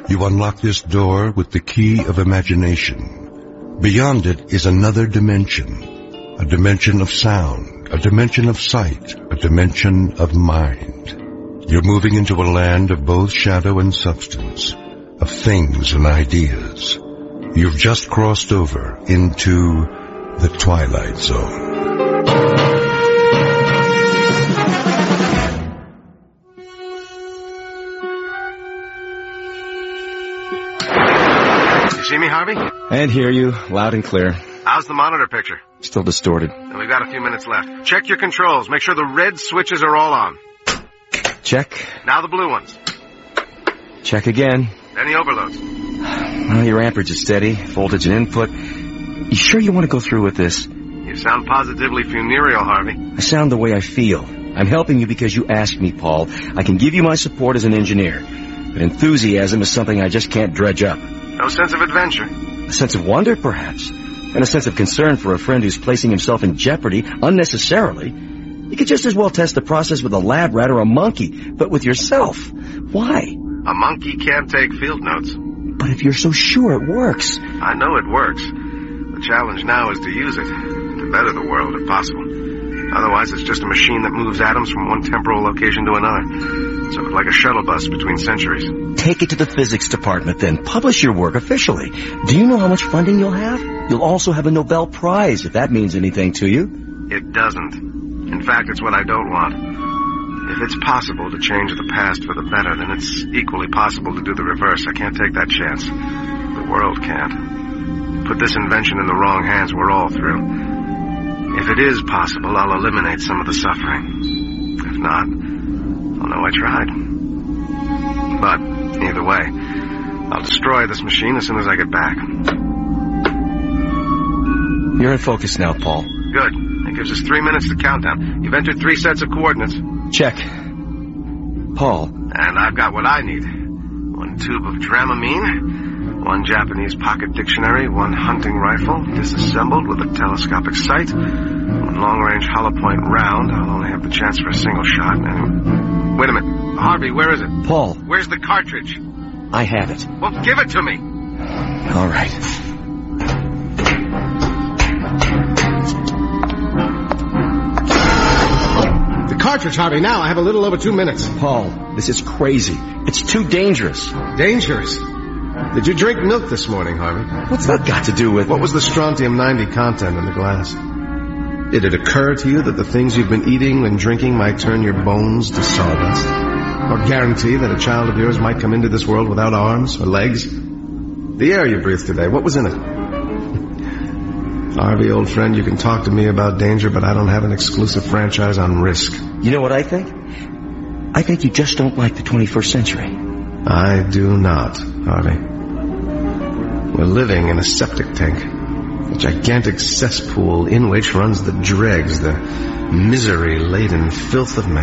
You unlock this door with the key of imagination. Beyond it is another dimension, a dimension of sound, a dimension of sight, a dimension of mind. You're moving into a land of both shadow and substance, of things and ideas. You've just crossed over into the Twilight Zone. You see me, Harvey? And hear you, loud and clear. How's the monitor picture? Still distorted. And we've got a few minutes left. Check your controls. Make sure the red switches are all on. Check. Now the blue ones. Check again. Any overloads? Well, your amperage is steady, voltage and input. You sure you want to go through with this? You sound positively funereal, Harvey. I sound the way I feel. I'm helping you because you asked me, Paul. I can give you my support as an engineer. But enthusiasm is something I just can't dredge up. No sense of adventure? A sense of wonder, perhaps. And a sense of concern for a friend who's placing himself in jeopardy unnecessarily. You could just as well test the process with a lab rat or a monkey, but with yourself. Why? A monkey can't take field notes. But if you're so sure it works... I know it works. The challenge now is to use it, to better the world if possible. Otherwise, it's just a machine that moves atoms from one temporal location to another. Sort of like a shuttle bus between centuries. Take it to the physics department, then. Publish your work officially. Do you know how much funding you'll have? You'll also have a Nobel Prize, if that means anything to you. It doesn't. In fact, it's what I don't want. If it's possible to change the past for the better, then it's equally possible to do the reverse. I can't take that chance. The world can't. Put this invention in the wrong hands, we're all through. If it is possible, I'll eliminate some of the suffering. If not, I'll know I tried. But, either way, I'll destroy this machine as soon as I get back. You're in focus now, Paul. Good. It gives us 3 minutes to countdown. You've entered 3 sets of coordinates. Check. Paul. And I've got what I need. 1 tube of Dramamine, 1 Japanese pocket dictionary, 1 hunting rifle, disassembled with a telescopic sight, 1 long-range hollow point round. I'll only have the chance for a single shot. And... Wait a minute. Harvey, where is it? Paul. Where's the cartridge? I have it. Well, give it to me. All right. Cartridge, Harvey, now. I have a little over 2 minutes. Paul, this is crazy. It's too dangerous. Dangerous? Did you drink milk this morning, Harvey? What's that got to do with... What was the strontium-90 content in the glass? Did it occur to you that the things you've been eating and drinking might turn your bones to sawdust? Or guarantee that a child of yours might come into this world without arms or legs? The air you breathed today, what was in it? Harvey, old friend, you can talk to me about danger, but I don't have an exclusive franchise on risk. You know what I think? I think you just don't like the 21st century. I do not, Harvey. We're living in a septic tank, a gigantic cesspool in which runs the dregs, the misery-laden filth of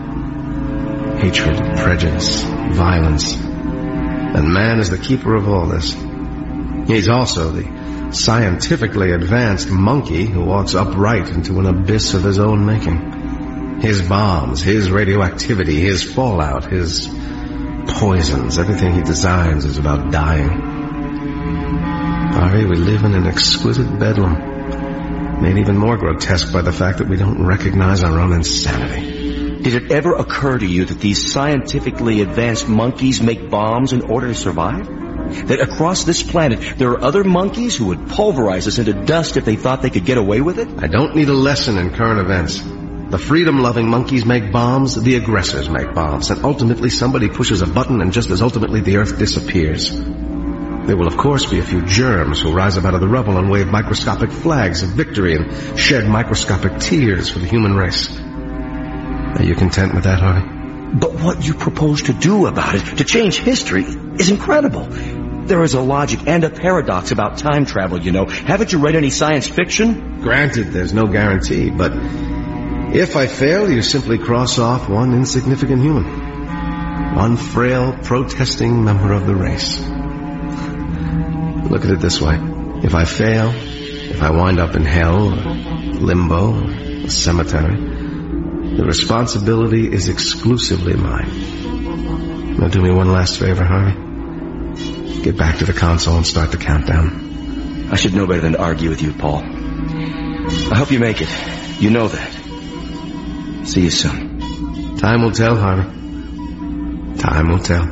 man. Hatred, prejudice, violence. And man is the keeper of all this. He's also the scientifically advanced monkey who walks upright into an abyss of his own making. His bombs, his radioactivity, his fallout, his poisons, everything he designs is about dying. Harvey, we live in an exquisite bedlam, made even more grotesque by the fact that we don't recognize our own insanity. Did it ever occur to you that these scientifically advanced monkeys make bombs in order to survive? That across this planet, there are other monkeys who would pulverize us into dust if they thought they could get away with it? I don't need a lesson in current events. The freedom-loving monkeys make bombs, the aggressors make bombs, and ultimately somebody pushes a button and just as ultimately the Earth disappears. There will, of course, be a few germs who rise up out of the rubble and wave microscopic flags of victory and shed microscopic tears for the human race. Are you content with that, Harvey? But what you propose to do about it, to change history, is incredible. There is a logic and a paradox about time travel, you know. Haven't you read any science fiction? Granted, there's no guarantee, but if I fail, you simply cross off one insignificant human. One frail, protesting member of the race. Look at it this way. If I fail, if I wind up in hell, or limbo, or a cemetery, the responsibility is exclusively mine. Now do me one last favor, Harvey. get back to the console and start the countdown. I should know better than to argue with you, Paul. I hope you make it. You know that. See you soon. Time will tell, Harvey. Time will tell.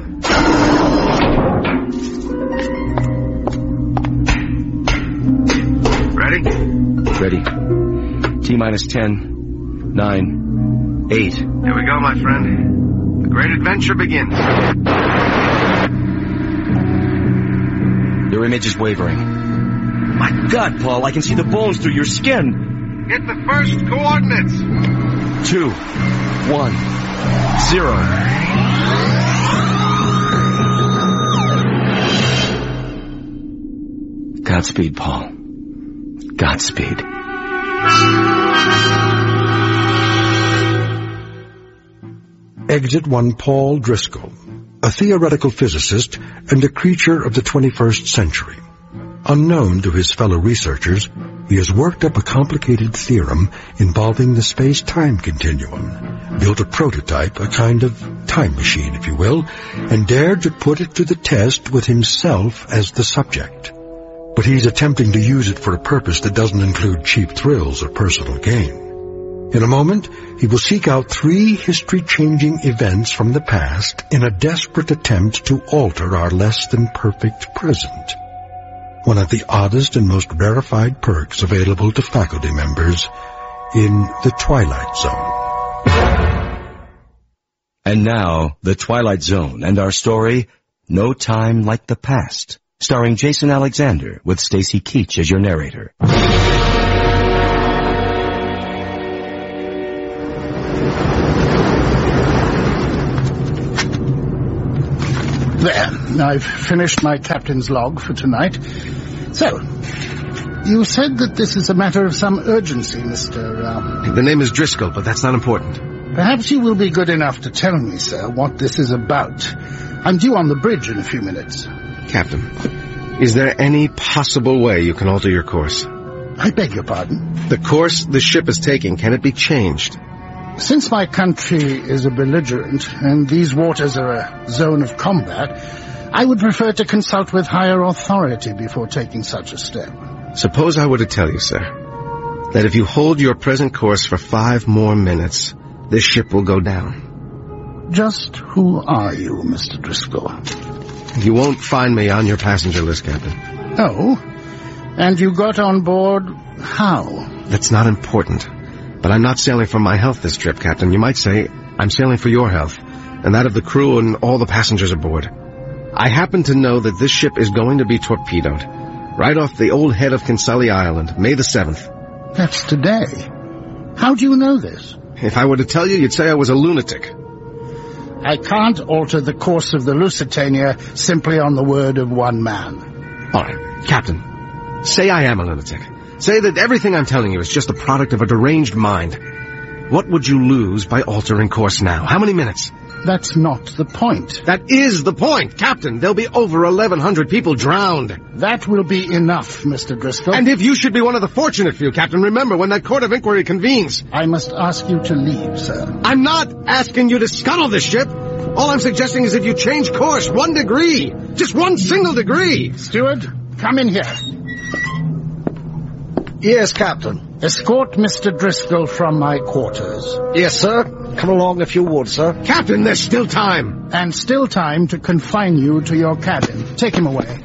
Ready? Ready. T-minus 10, 9, 8. Here we go, my friend. The great adventure begins. Your image is wavering. My God, Paul, I can see the bones through your skin. Get the first coordinates. 2, 1, 0. Godspeed, Paul. Godspeed. Exit 1 Paul Driscoll, a theoretical physicist and a creature of the 21st century. Unknown to his fellow researchers, he has worked up a complicated theorem involving the space-time continuum, built a prototype, a kind of time machine, if you will, and dared to put it to the test with himself as the subject. But he's attempting to use it for a purpose that doesn't include cheap thrills or personal gain. In a moment, he will seek out 3 history-changing events from the past in a desperate attempt to alter our less-than-perfect present. One of the oddest and most rarefied perks available to faculty members in the Twilight Zone. And now, The Twilight Zone and our story, No Time Like the Past, starring Jason Alexander with Stacy Keach as your narrator. There, I've finished my captain's log for tonight. So, you said that this is a matter of some urgency, Mr. The name is Driscoll, but that's not important. Perhaps you will be good enough to tell me, sir, what this is about. I'm due on the bridge in a few minutes. Captain, is there any possible way you can alter your course? I beg your pardon? The course the ship is taking, can it be changed? Since my country is a belligerent, and these waters are a zone of combat, I would prefer to consult with higher authority before taking such a step. Suppose I were to tell you, sir, that if you hold your present course for 5 more minutes, this ship will go down. Just who are you, Mr. Driscoll? You won't find me on your passenger list, Captain. Oh? And you got on board how? That's not important. But I'm not sailing for my health this trip, Captain. You might say I'm sailing for your health, and that of the crew and all the passengers aboard. I happen to know that this ship is going to be torpedoed, right off the old head of Kinsale Island, May the 7th. That's today. How do you know this? If I were to tell you, you'd say I was a lunatic. I can't alter the course of the Lusitania simply on the word of one man. All right, Captain, say I am a lunatic. Say that everything I'm telling you is just the product of a deranged mind. What would you lose by altering course now? How many minutes? That's not the point. That is the point, Captain. There'll be over 1,100 people drowned. That will be enough, Mr. Driscoll. And if you should be one of the fortunate few, Captain, remember when that court of inquiry convenes. I must ask you to leave, sir. I'm not asking you to scuttle this ship. All I'm suggesting is if you change course 1 degree, just 1 single degree. Steward, come in here. Yes, Captain. Escort Mr. Driscoll from my quarters. Yes, sir. Come along if you would, sir. Captain, there's still time. And still time to confine you to your cabin. Take him away.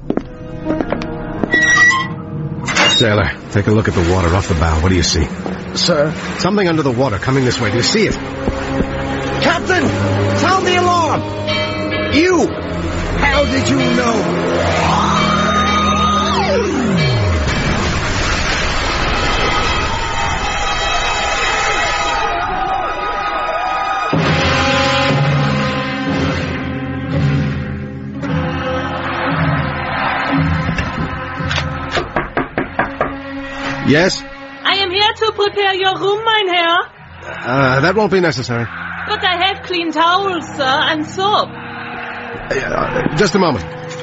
Sailor, take a look at the water off the bow. What do you see? Sir? Something under the water coming this way. Do you see it? Captain! Sound the alarm! You! How did you know? Yes? I am here to prepare your room, mein Herr. That won't be necessary. But I have clean towels, sir, and soap. Just a moment.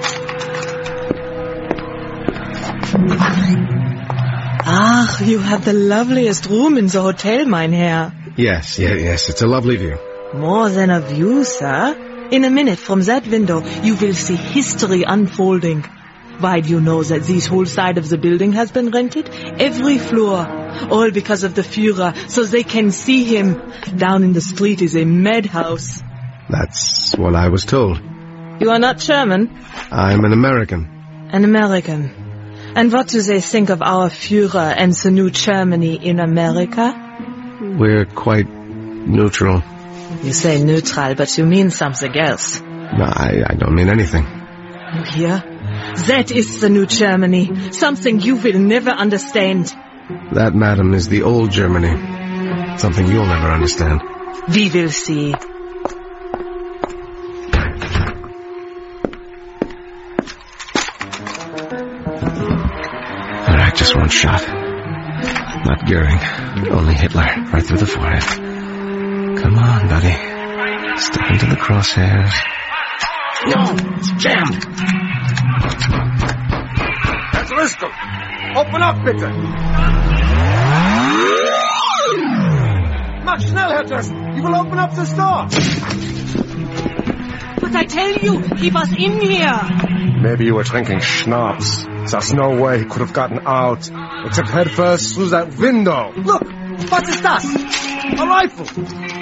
Ach, you have the loveliest room in the hotel, mein Herr. Yes, it's a lovely view. More than a view, sir. In a minute from that window, you will see history unfolding. Why do you know that this whole side of the building has been rented? Every floor. All because of the Führer, so they can see him. Down in the street is a madhouse. That's what I was told. You are not German? I'm an American. An American. And what do they think of our Führer and the new Germany in America? We're quite neutral. You say neutral, but you mean something else. No, I don't mean anything. You hear? That is the new Germany. Something you will never understand. That, madam, is the old Germany. Something you'll never understand. We will see. All right, just one shot. Not Goering, only Hitler, right through the forehead. Come on, buddy. Step into the crosshairs. No, it's jammed. Herr Driscoll, open up, bitte. Mach schnell, Herr Driscoll. You will open up the door. But I tell you, he was in here. Maybe you were drinking schnapps. There's no way he could have gotten out, except head first through that window. Look, what is that? A rifle.